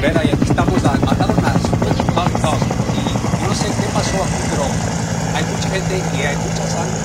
Vera, y aquí estamos, mataron a Snoop Dogg, y yo no sé qué pasó aquí, pero hay mucha gente y hay mucha sangre